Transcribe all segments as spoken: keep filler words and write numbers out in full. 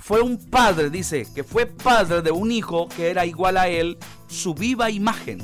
fue un padre, dice, que fue padre de un hijo que era igual a él, su viva imagen.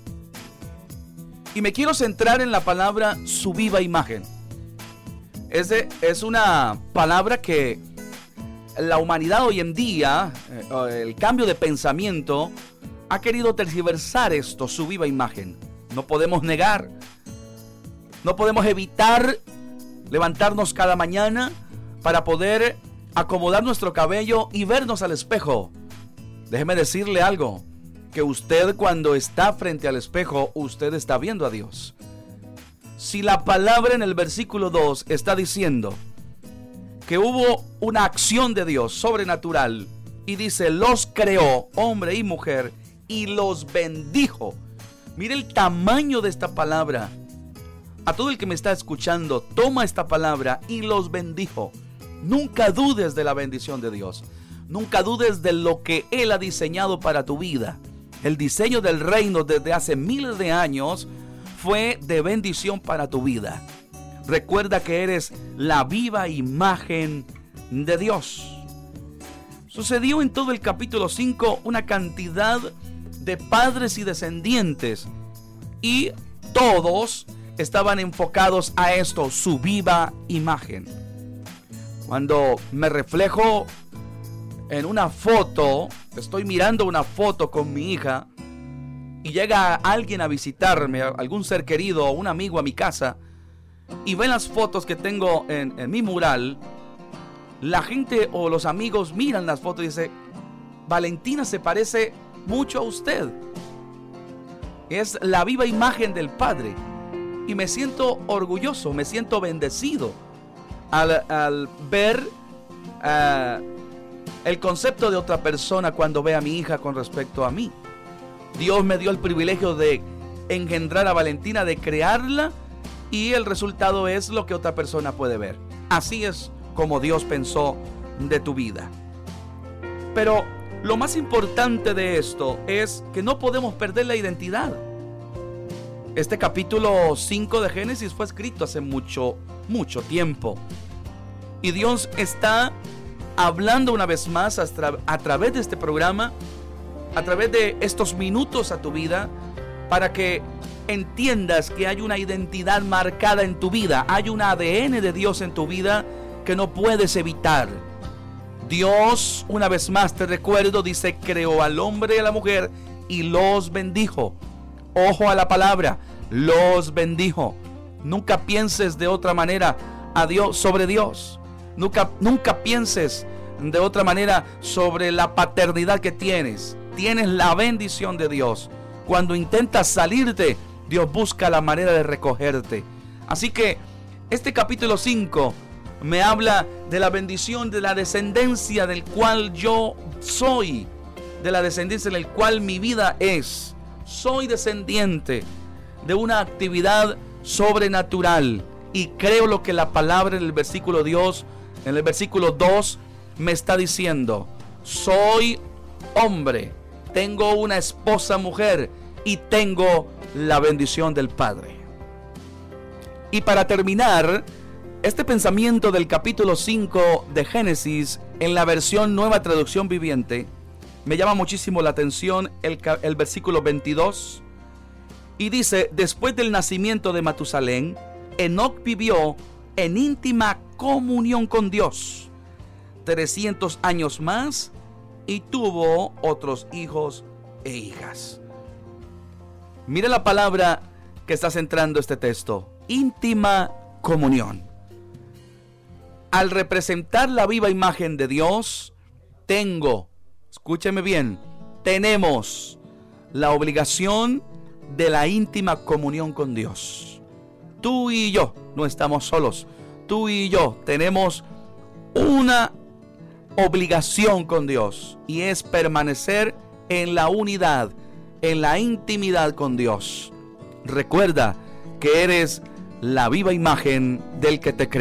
Y me quiero centrar en la palabra su viva imagen. Es, de, es una palabra que la humanidad hoy en día, eh, el cambio de pensamiento, ha querido tergiversar esto, su viva imagen. No podemos negar, no podemos evitar levantarnos cada mañana para poder acomodar nuestro cabello y vernos al espejo. Déjeme decirle algo, que usted cuando está frente al espejo, usted está viendo a Dios. Si la palabra en el versículo dos está diciendo que hubo una acción de Dios sobrenatural y dice, los creó, hombre y mujer, y los bendijo. Mire el tamaño de esta palabra. A todo el que me está escuchando, toma esta palabra y los bendijo. Nunca dudes de la bendición de Dios. Nunca dudes de lo que Él ha diseñado para tu vida. El diseño del reino desde hace miles de años fue de bendición para tu vida. Recuerda que eres la viva imagen de Dios. Sucedió en todo el capítulo cinco una cantidad de padres y descendientes, y todos estaban enfocados a esto, su viva imagen. Cuando me reflejo en una foto, estoy mirando una foto con mi hija y llega alguien a visitarme, algún ser querido o un amigo a mi casa, y ven las fotos que tengo en, en mi mural, la gente o los amigos miran las fotos y dicen, Valentina se parece mucho a usted. Es la viva imagen del Padre. Y me siento orgulloso, me siento bendecido al, al ver uh, el concepto de otra persona cuando ve a mi hija con respecto a mí. Dios me dio el privilegio de engendrar a Valentina, de crearla, y el resultado es lo que otra persona puede ver. Así es como Dios pensó de tu vida. Pero lo más importante de esto es que no podemos perder la identidad. Este capítulo cinco de Génesis fue escrito hace mucho, mucho tiempo. Y Dios está hablando una vez más a, tra- a través de este programa, a través de estos minutos a tu vida, para que entiendas que hay una identidad marcada en tu vida. Hay un A D N de Dios en tu vida que no puedes evitar. Dios, una vez más te recuerdo, dice, creó al hombre y a la mujer y los bendijo. Ojo a la palabra, los bendijo. Nunca pienses de otra manera a Dios, sobre Dios. Nunca, nunca pienses de otra manera sobre la paternidad que tienes. Tienes la bendición de Dios. Cuando intentas salirte, Dios busca la manera de recogerte. Así que este capítulo cinco me habla de la bendición de la descendencia del cual yo soy, de la descendencia en el cual mi vida es. Soy descendiente de una actividad sobrenatural y creo lo que la palabra en el versículo Dios, en el versículo dos me está diciendo. Soy hombre, tengo una esposa mujer y tengo la bendición del Padre. Y para terminar este pensamiento del capítulo cinco de Génesis en la versión Nueva Traducción Viviente, me llama muchísimo la atención el, el versículo veintidós. Y dice, después del nacimiento de Matusalén, Enoc vivió en íntima comunión con Dios trescientos años más y tuvo otros hijos e hijas. Mire la palabra que está centrando este texto, íntima comunión. Al representar la viva imagen de Dios, tengo, escúcheme bien, tenemos la obligación de la íntima comunión con Dios. Tú y yo no estamos solos. Tú y yo tenemos una obligación con Dios, y es permanecer en la unidad, en la intimidad con Dios. Recuerda que eres la viva imagen del que te creó.